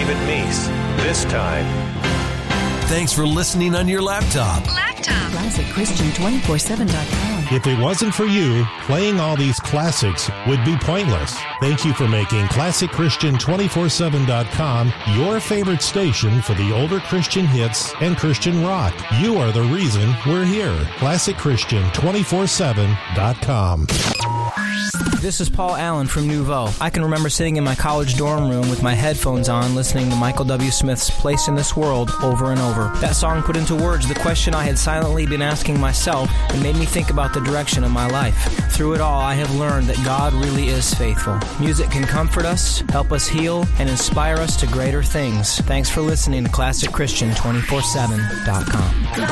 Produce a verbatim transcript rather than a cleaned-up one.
David Meese. This time. Thanks for listening on your laptop. Laptop. Classic Christian two four seven dot com. If it wasn't for you, playing all these classics would be pointless. Thank you for making Classic Christian two four seven dot com your favorite station for the older Christian hits and Christian rock. You are the reason we're here. Classic Christian two four seven dot com. This is Paul Allen from Nouveau. I can remember sitting in my college dorm room with my headphones on listening to Michael W. Smith's Place in This World over and over. That song put into words the question I had silently been asking myself and made me think about the direction of my life. Through it all, I have learned that God really is faithful. Music can comfort us, help us heal, and inspire us to greater things. Thanks for listening to Classic Christian two four seven dot com.